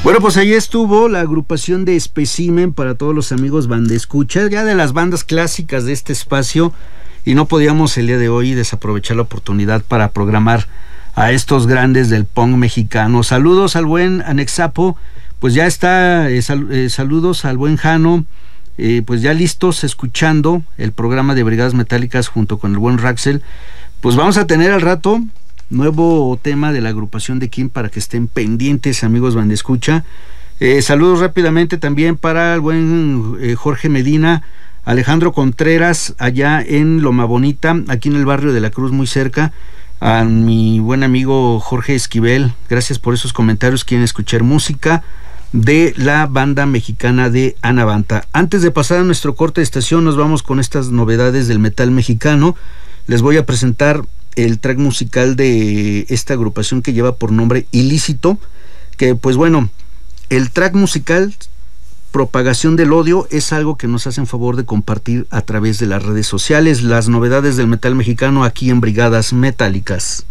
Bueno, pues ahí estuvo la agrupación de Espécimen para todos los amigos bandescuchas, ya de las bandas clásicas de este espacio, y no podíamos el día de hoy desaprovechar la oportunidad para programar a estos grandes del punk mexicano. Saludos al buen Anexapo, pues ya está, saludos al buen Jano, pues ya listos escuchando el programa de Brigadas Metálicas junto con el buen Raxel. Pues vamos a tener al rato nuevo tema de la agrupación de Kim para que estén pendientes, amigos bandescucha. Saludos rápidamente también para el buen Jorge Medina, Alejandro Contreras allá en Loma Bonita, aquí en el barrio de la Cruz, muy cerca, a mi buen amigo Jorge Esquivel, gracias por esos comentarios. Quieren escuchar música de la banda mexicana de Anabanta. Antes de pasar a nuestro corte de estación, nos vamos con estas novedades del metal mexicano. Les voy a presentar el track musical de esta agrupación que lleva por nombre Ilícito, que pues bueno, el track musical Propagación del Odio es algo que nos hacen favor de compartir a través de las redes sociales. Las novedades del metal mexicano aquí en Brigadas Metálicas.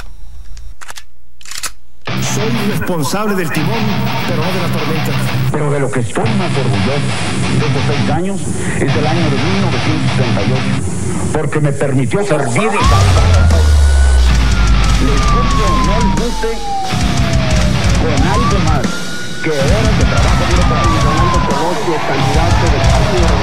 Soy responsable del timón, pero no de la tormenta. Pero de lo que estoy más orgulloso de estos 6 años es del año de 1968, porque me permitió servir en le cumplo no el buque con algo más que horas de trabajo duro para Fernando Colosio, candidato del Partido